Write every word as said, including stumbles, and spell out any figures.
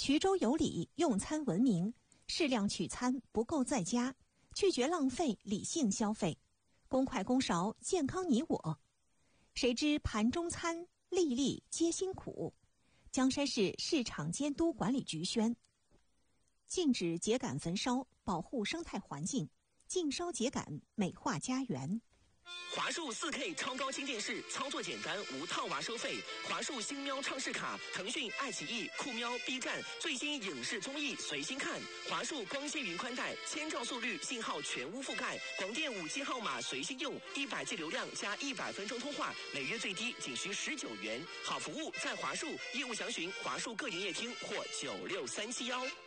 衢州有礼，用餐文明，适量取餐，不够在家，拒绝浪费，理性消费，公筷公勺，健康你我。谁知盘中餐，粒粒皆辛苦。江山市市场监督管理局宣：禁止秸秆焚烧，保护生态环境，禁烧秸秆，美化家园。 华数 四K 超高清电视，操作简单，无套娃收费。华数星喵畅视卡，腾讯、爱奇艺、酷喵、B 站最新影视综艺随心看。华数光纤云宽带，千兆速率，信号全屋覆盖，广电五 G 号码随心用，一百 G 流量加一百分钟通话，每月最低仅需十九元。好服务在华数，业务详询华数各营业厅或九六三七幺。